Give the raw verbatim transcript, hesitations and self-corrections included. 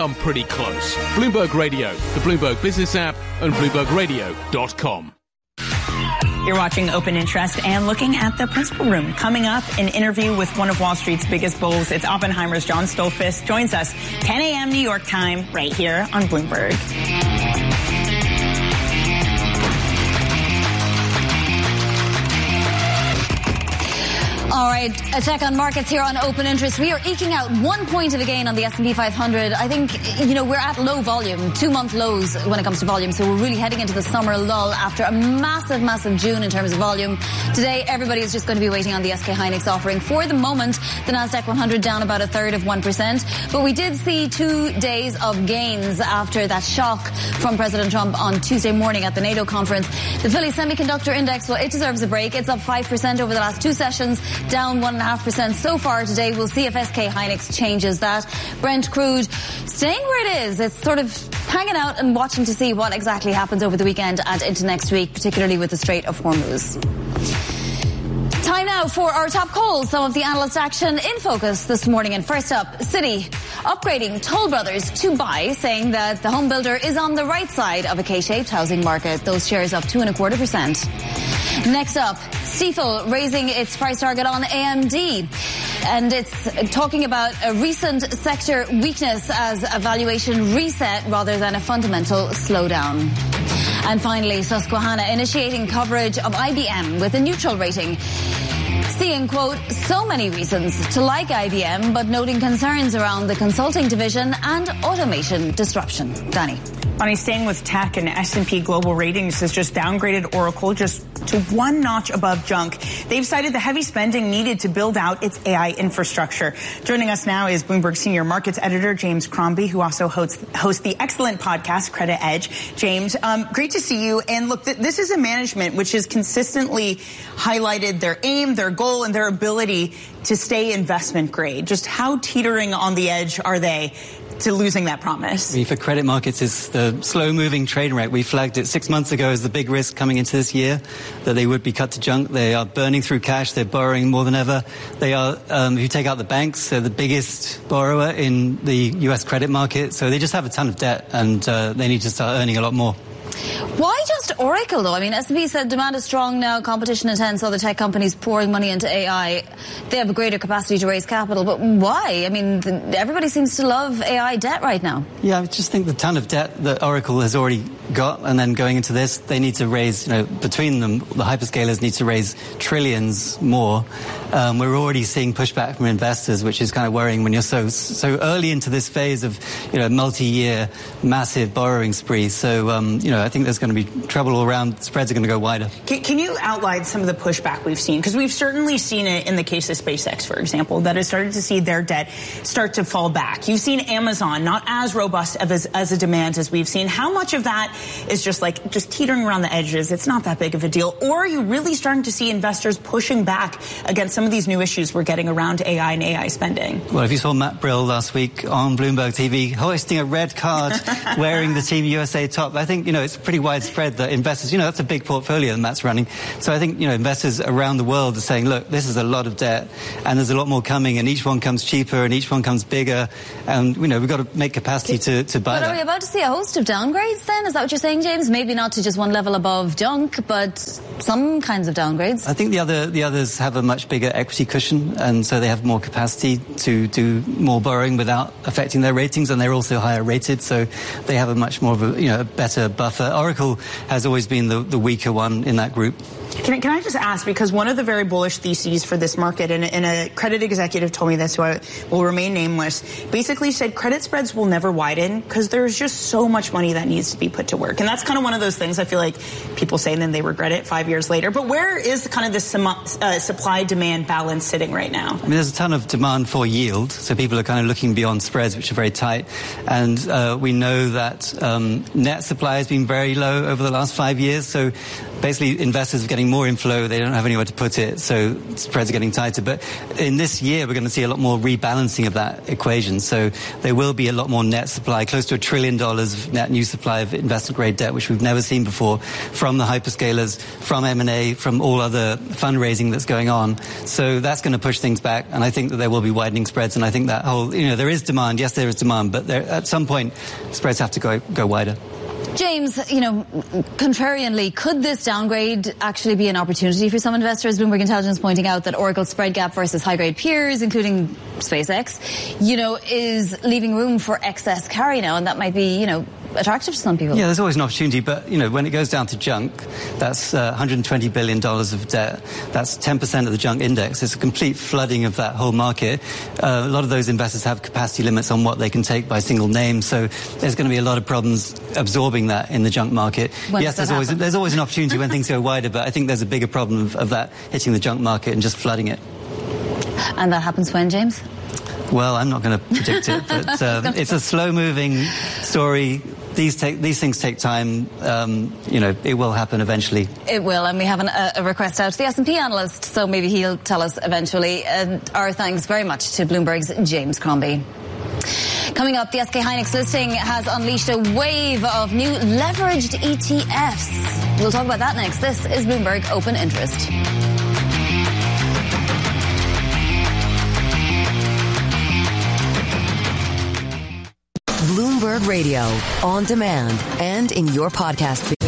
come pretty close. Bloomberg Radio, the Bloomberg Business app, and bloomberg radio dot com. You're watching Open Interest and looking at the principal room. Coming up, an interview with one of Wall Street's biggest bulls. It's Oppenheimer's John Stolfus. Joins us ten a.m. New York time right here on Bloomberg. All right, a check on markets here on Open Interest. We are eking out one point of a gain on the S and P five hundred. I think, you know, we're at low volume, two-month lows when it comes to volume. So we're really heading into the summer lull after a massive, massive June in terms of volume. Today, everybody is just going to be waiting on the S K Hynix offering. For the moment, the Nasdaq one hundred down about a third of one percent. But we did see two days of gains after that shock from President Trump on Tuesday morning at the NATO conference. The Philly Semiconductor Index, well, it deserves a break. It's up five percent over the last two sessions, down one point five percent so far today. We'll see if S K Hynix changes that. Brent crude staying where it is. It's sort of hanging out and watching to see what exactly happens over the weekend and into next week, particularly with the Strait of Hormuz. Time now for our top calls. Some of the analyst action in focus this morning. And first up, Citi upgrading Toll Brothers to buy, saying that the home builder is on the right side of a K-shaped housing market. Those shares up two and a quarter percent. Next up, Stifel raising its price target on A M D. And it's talking about a recent sector weakness as a valuation reset rather than a fundamental slowdown. And finally, Susquehanna initiating coverage of I B M with a neutral rating. Seeing, quote, so many reasons to like I B M, but noting concerns around the consulting division and automation disruption. Danny. Bonnie, staying with tech, and S and P Global Ratings has just downgraded Oracle just to one notch above junk. They've cited the heavy spending needed to build out its A I infrastructure. Joining us now is Bloomberg Senior Markets Editor James Crombie, who also hosts, hosts the excellent podcast Credit Edge. James, um, great to see you. And look, th- this is a management which has consistently highlighted their aim, their goal, and their ability to stay investment grade. Just how teetering on the edge are they to losing that promise? I mean, for credit markets, it's the slow-moving trading rate. We flagged it six months ago as the big risk coming into this year, that they would be cut to junk. They are burning through cash. They're borrowing more than ever. They are, um, if you take out the banks, they're the biggest borrower in the U S credit market. So they just have a ton of debt, and uh, they need to start earning a lot more. Why just Oracle, though? I mean, S and P said demand is strong now, competition intense, other tech companies pouring money into A I. They have a greater capacity to raise capital, but why? I mean, the, everybody seems to love A I debt right now. Yeah, I just think the ton of debt that Oracle has already got, and then going into this, they need to raise, you know, between them, the hyperscalers need to raise trillions more. Um, we're already seeing pushback from investors, which is kind of worrying when you're so so early into this phase of, you know, multi-year massive borrowing spree. So, um, you know, I think there's going to be trouble all around. Spreads are going to go wider. Can, can you outline some of the pushback we've seen? Because we've certainly seen it in the case of SpaceX, for example, that has started to see their debt start to fall back. You've seen Amazon not as robust as, as a demand as we've seen. How much of that is just like just teetering around the edges? It's not that big of a deal. Or are you really starting to see investors pushing back against some of these new issues we're getting around A I and A I spending? Well, if you saw Matt Brill last week on Bloomberg T V hoisting a red card, wearing the Team U S A top, I think, you know, it's pretty widespread that investors, you know, that's a big portfolio that Matt's running. So I think, you know, investors around the world are saying, look, this is a lot of debt and there's a lot more coming, and each one comes cheaper and each one comes bigger. And, you know, we've got to make capacity to, to buy but that. Are we about to see a host of downgrades then? Is that what you're saying, James? Maybe not to just one level above junk, but some kinds of downgrades. I think the other the others have a much bigger equity cushion, and so they have more capacity to do more borrowing without affecting their ratings, and they're also higher rated, so they have a much more of a, you know, a better buffer. Oracle has always been the, the weaker one in that group. Can I, can I just ask, because one of the very bullish theses for this market, and, and a credit executive told me this, who I will remain nameless, basically said credit spreads will never widen because there's just so much money that needs to be put to work. And that's kind of one of those things I feel like people say and then they regret it five years later. But where is kind of this uh, supply-demand balance sitting right now? I mean, there's a ton of demand for yield, so people are kind of looking beyond spreads, which are very tight. And uh, we know that um, net supply has been very low over the last five years, so basically investors are getting more inflow, they don't have anywhere to put it, so spreads are getting tighter. But in this year, we're going to see a lot more rebalancing of that equation. So there will be a lot more net supply, close to a trillion dollars of net new supply of investment investment-grade debt, which we've never seen before, from the hyperscalers, from M and A, from all other fundraising that's going on. So that's going to push things back, and I think that there will be widening spreads, and I think that whole, you know, there is demand. Yes, there is demand, but there, at some point, spreads have to go, go wider. James, you know, contrarianly, could this downgrade actually be an opportunity for some investors? Bloomberg Intelligence pointing out that Oracle's spread gap versus high-grade peers, including SpaceX, you know, is leaving room for excess carry now, and that might be, you know, attractive to some people. Yeah, there's always an opportunity, but, you know, when it goes down to junk, that's uh, one hundred twenty billion dollars of debt. That's ten percent of the junk index. It's a complete flooding of that whole market. Uh, a lot of those investors have capacity limits on what they can take by single name, so there's going to be a lot of problems absorbing that in the junk market. When yes, there's always, there's always an opportunity when things go wider, but I think there's a bigger problem of, of that hitting the junk market and just flooding it. And that happens when, James? Well, I'm not going to predict it, but um, it's a slow-moving story. These take, these things take time. Um, you know, it will happen eventually. It will, and we have an, a, a request out to the S and P analyst, so maybe he'll tell us eventually. And our thanks very much to Bloomberg's James Crombie. Coming up, the S K Hynix listing has unleashed a wave of new leveraged E T Fs. We'll talk about that next. This is Bloomberg Open Interest. Bloomberg Radio, on demand and in your podcast feed.